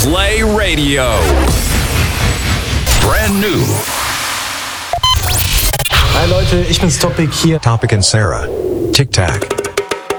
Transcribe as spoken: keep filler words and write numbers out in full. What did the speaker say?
Play Radio. Brand new. Hi Leute, ich bin's Topic hier. Topic and Sarah. Tic Tac.